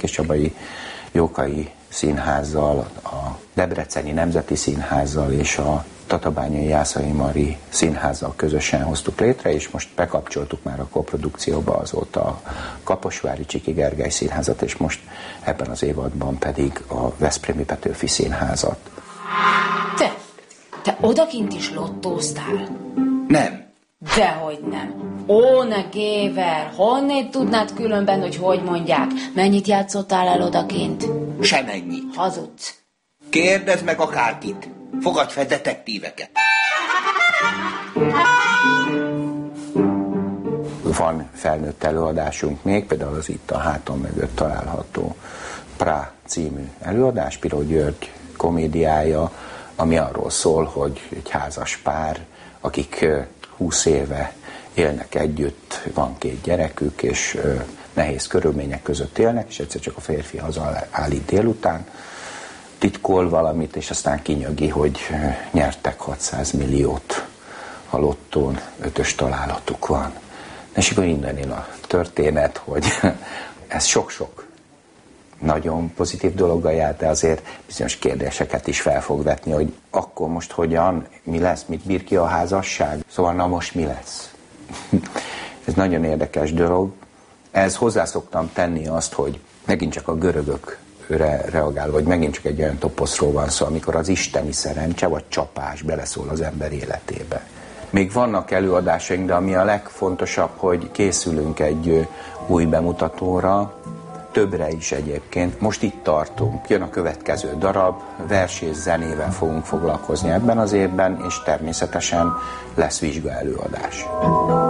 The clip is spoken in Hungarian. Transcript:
Békéscsabai Jókai Színházzal, a Debreceni Nemzeti Színházzal és a Tatabányai Jászai Mari Színházzal közösen hoztuk létre, és most bekapcsoltuk már a koprodukcióba azóta a Kaposvári Csiki Gergely Színházat, és most ebben az évadban pedig a Veszprémi Petőfi Színházat. Te odakint is lottóztál? Nem. Dehogy nem. Ó, ne Géver, honnét tudnád különben, hogy mondják? Mennyit játszottál el odakint? Semennyi. Hazudsz. Kérdezd meg akárkit. Fogadj fel detektíveket. Van felnőtt előadásunk még, például az itt a hátam mögött található Prá című előadás, Piró György komédiája, ami arról szól, hogy egy házas pár, akik 20 éve élnek együtt, van 2 gyerekük, és nehéz körülmények között élnek, és egyszer csak a férfi hazaállít délután, titkol valamit, és aztán kinyögi, hogy nyertek 600 milliót a lottón, 5-ös találatuk van. És akkor innen a történet, hogy ez sok-sok nagyon pozitív dologgal jár, de azért bizonyos kérdéseket is fel fog vetni, hogy akkor most hogyan, mi lesz, mit bír ki a házasság, szóval na most mi lesz. Ez nagyon érdekes dolog. Ehhez hozzászoktam tenni azt, hogy megint csak a görögökre reagál, vagy megint csak egy olyan toposzról van szó, amikor az isteni szerencse vagy csapás beleszól az ember életébe. Még vannak előadásaink, de ami a legfontosabb, hogy készülünk egy új bemutatóra, többre is egyébként. Most itt tartunk, jön a következő darab, vers és zenével fogunk foglalkozni ebben az évben, és természetesen lesz vizsgaelőadás.